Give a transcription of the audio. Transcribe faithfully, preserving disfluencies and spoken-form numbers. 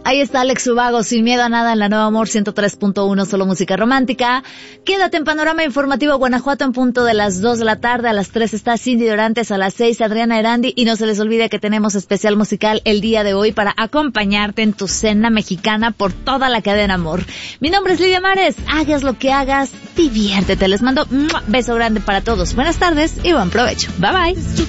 Ahí está Alex Ubago, Sin Miedo a Nada en la Nueva Amor ciento tres punto uno, solo música romántica. Quédate en Panorama Informativo Guanajuato en punto de las dos de la tarde. A las tres está Cindy Dorantes, a las seis Adriana Erandi. Y no se les olvide que tenemos especial musical el día de hoy para acompañarte en tu cena mexicana por toda la cadena Amor. Mi nombre es Lidia Mares. Hagas lo que hagas, diviértete. Les mando un beso grande para todos. Buenas tardes y buen provecho. Bye bye.